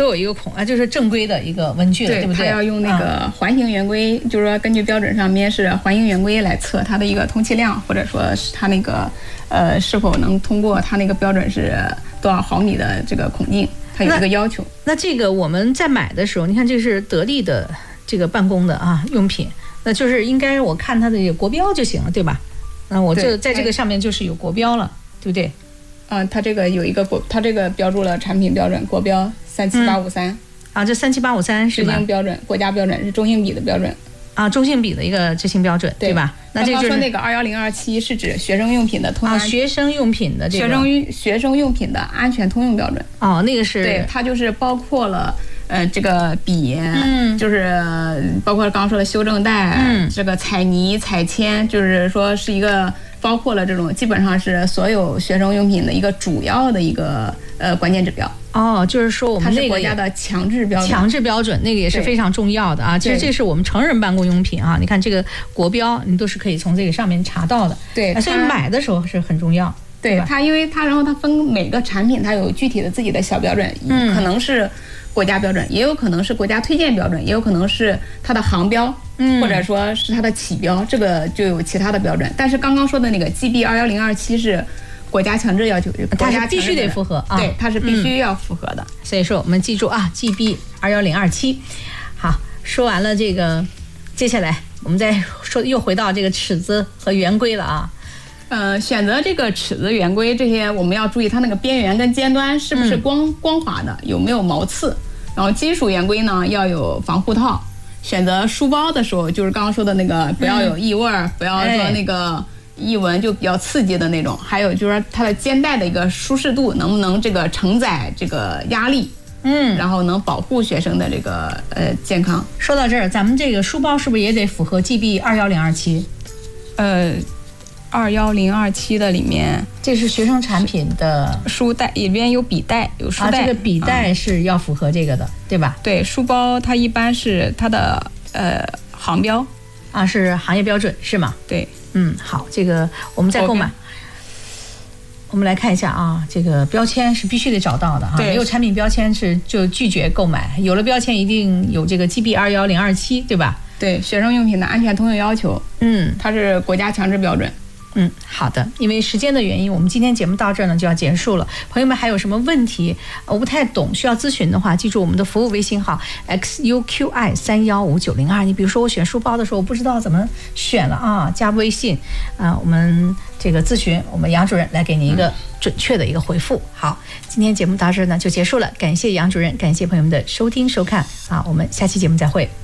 都有一个孔啊，就是正规的一个文具的，对不对？ 它要用那个环形圆规，就是说根据标准上面是环形圆规来测它的一个通气量，或者说是它那个是否能通过它那个标准是多少毫米的这个孔径，它有一个要求。 那这个我们在买的时候，你看这是得力的这个办公的用品，那就是应该我看它的国标就行了，对吧？那我就在这个上面就是有国标了，对不对？ 它这个有一个它这个标注了产品标准国标37853 这37853是吧？ 执行标准，国家标准是中性比的标准中性比的一个执行标准，对吧？那这就是说那个21027是指学生用品的学生用品的这个学生用品的安全通用标准。 那个是对，它就是包括了这个笔，就是包括刚刚说的修正带，这个彩泥、彩铅，就是说是一个包括了这种基本上是所有学生用品的一个主要的一个关键指标。 就是说我们那个它是国家的强制标准， 那个也是非常重要的啊。其实这是我们成人办公用品啊，你看这个国标，你都是可以从这个上面查到的。 对， 所以买的时候是很重要。 对它，因为它然后它分每个产品，它有具体的自己的小标准，可能是国家标准，也有可能是国家推荐标准，也有可能是它的航标，或者说是它的起标，这个就有其他的标准。但是刚刚说的那个 GB 21027是国家强制要求， 它是必须得符合啊， 对，它是必须要符合的。 所以说我们记住GB 21027。好，说完了这个，接下来我们再说，又回到这个尺子和圆规了啊。 选择这个尺子、圆规这些，我们要注意它那个边缘跟尖端是不是光滑的，有没有毛刺。然后金属圆规呢要有防护套。选择书包的时候，就是刚刚说的那个，不要有异味，不要说那个一闻就比较刺激的那种。还有就是说它的肩带的一个舒适度能不能这个承载这个压力，然后能保护学生的这个健康。 说到这儿，咱们这个书包是不是也得符合 GB 21027？ 21027的里面， 这是学生产品的书袋，里边有笔袋，有书袋。 这个笔袋是要符合这个的，对吧？ 对，书包它一般是它的航标是行业标准是吗？ 对， 好，这个我们再购买。我们来看一下这个标签是必须得找到的没有产品标签是就拒绝购买，有了标签一定有这个 GB 21027，对吧？ 对，学生用品的安全通用要求，它是国家强制标准。 好的，因为时间的原因，我们今天节目到这儿呢就要结束了。朋友们还有什么问题我不太懂需要咨询的话，记住我们的服务微信号 XUQI315902。你比如说我选书包的时候我不知道怎么选了加微信我们这个咨询，我们杨主任来给你一个准确的一个回复。好，今天节目到这儿呢就结束了，感谢杨主任，感谢朋友们的收听收看我们下期节目再会。